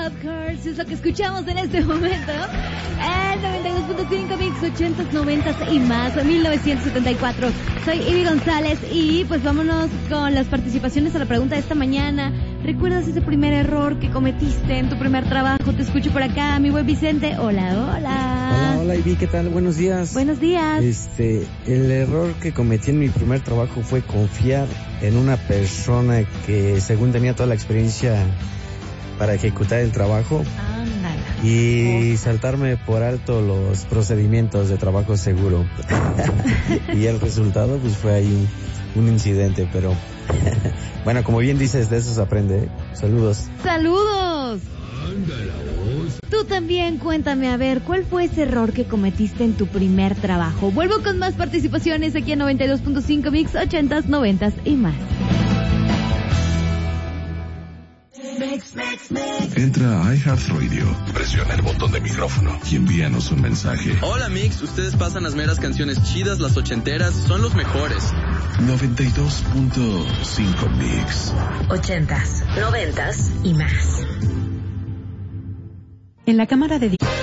Love Hurts es lo que escuchamos en este momento. El 92.5 Mix, 80s, 90s y más, 1974. Soy Ivy González y pues vámonos con las participaciones a la pregunta de esta mañana. ¿Recuerdas ese primer error que cometiste en tu primer trabajo? Te escucho por acá, mi buen Vicente. Hola, hola. Hola, Ivy, ¿qué tal? Buenos días. Buenos días. El error que cometí en mi primer trabajo fue confiar en una persona que según tenía toda la experiencia para ejecutar el trabajo. Y saltarme por alto los procedimientos de trabajo seguro. Y el resultado pues fue ahí un incidente, pero bueno, como bien dices, de eso se aprende. Saludos. ¡Saludos! Tú también cuéntame, a ver, ¿cuál fue ese error que cometiste en tu primer trabajo? Vuelvo con más participaciones aquí en 92.5 Mix, 80s, 90s y más. Entra a iHeartRadio, presiona el botón de micrófono y envíanos un mensaje. Hola Mix, ustedes pasan las meras canciones chidas, las ochenteras, son los mejores. 92.5 Mix. 80s, 90s y más. En la cámara de